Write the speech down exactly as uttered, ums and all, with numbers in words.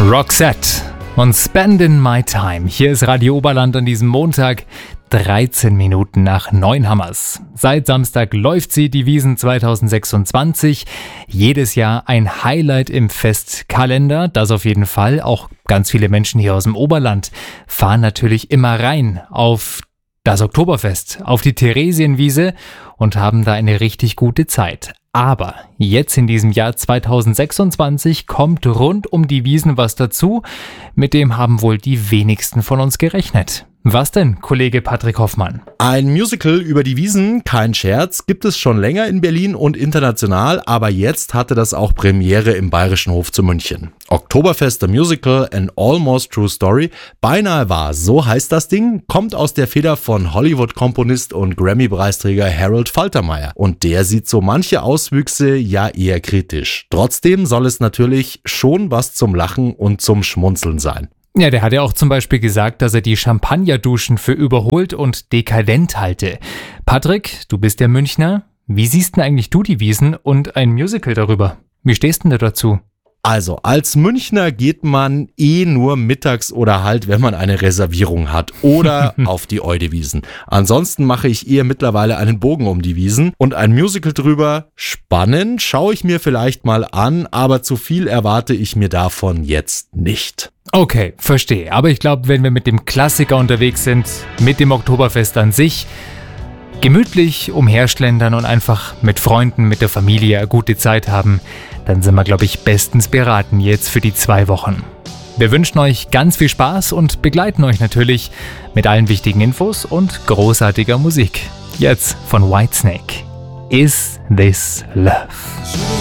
Roxette und Spendin' My Time. Hier ist Radio Oberland an diesem Montag, dreizehn Minuten nach neun Hammers. Seit Samstag läuft sie, die Wiesn zwanzig sechsundzwanzig. Jedes Jahr ein Highlight im Festkalender, das auf jeden Fall. Auch ganz viele Menschen hier aus dem Oberland fahren natürlich immer rein auf das Oktoberfest, auf die Theresienwiese und haben da eine richtig gute Zeit. Aber jetzt in diesem Jahr zwanzig sechsundzwanzig kommt rund um die Wiesn was dazu, mit dem haben wohl die wenigsten von uns gerechnet. Was denn, Kollege Patrick Hoffmann? Ein Musical über die Wiesn, kein Scherz, gibt es schon länger in Berlin und international, aber jetzt hatte das auch Premiere im Bayerischen Hof zu München. Oktoberfest the Musical, an almost true story, beinahe wahr, so heißt das Ding, kommt aus der Feder von Hollywood-Komponist und Grammy-Preisträger Harold Faltermeyer. Und der sieht so manche Auswüchse ja eher kritisch. Trotzdem soll es natürlich schon was zum Lachen und zum Schmunzeln sein. Ja, der hat ja auch zum Beispiel gesagt, dass er die Champagnerduschen für überholt und dekadent halte. Patrick, du bist der Münchner. Wie siehst denn eigentlich du die Wiesn und ein Musical darüber? Wie stehst denn du dazu? Also, als Münchner geht man eh nur mittags oder halt, wenn man eine Reservierung hat oder auf die Eudewiesen. Ansonsten mache ich eher mittlerweile einen Bogen um die Wiesn und ein Musical drüber. Spannend, schaue ich mir vielleicht mal an, aber zu viel erwarte ich mir davon jetzt nicht. Okay, verstehe. Aber ich glaube, wenn wir mit dem Klassiker unterwegs sind, mit dem Oktoberfest an sich, gemütlich umherschlendern und einfach mit Freunden, mit der Familie eine gute Zeit haben, dann sind wir, glaube ich, bestens beraten jetzt für die zwei Wochen. Wir wünschen euch ganz viel Spaß und begleiten euch natürlich mit allen wichtigen Infos und großartiger Musik. Jetzt von Whitesnake. Is This Love?